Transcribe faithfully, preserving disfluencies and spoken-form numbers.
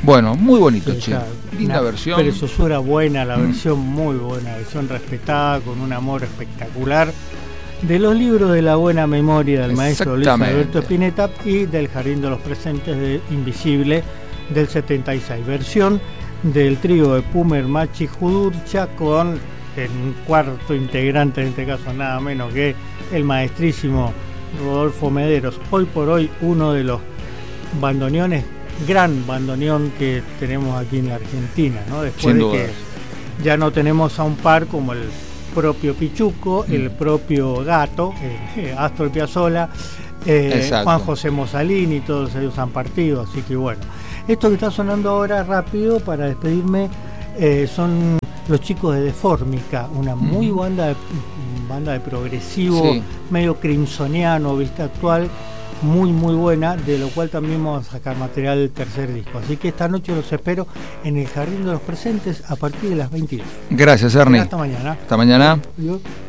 Bueno, muy bonito, Sí, che. claro. Linda Una versión. preciosura buena, la Mm. versión muy buena, versión respetada, con un amor espectacular. De los libros de la buena memoria del maestro Luis Exactamente. Alberto Spinetta y del Jardín de los Presentes de Invisible del setenta y seis. Versión del trío de Pumer, Machi, Judurcha, con el cuarto integrante, en este caso nada menos que el maestrísimo Rodolfo Mederos. Hoy por hoy uno de los bandoneones, gran bandoneón que tenemos aquí en la Argentina, ¿no? Después Sin de duda. que ya no tenemos a un par como el propio Pichuco, el propio Gato, eh, Astor Piazzolla, eh, Exacto. Juan José Mosalini, todos ellos han partido, así que bueno. Esto que está sonando ahora rápido para despedirme eh, son los chicos de Deformica, una muy Ujú. banda de, banda de progresivo, Sí. medio crimsoniano, vista actual, muy muy buena, de lo cual también vamos a sacar material del tercer disco. Así que esta noche los espero en el Jardín de los Presentes a partir de las veintidós. Gracias, Ernie. Hasta mañana. Hasta mañana. Adiós.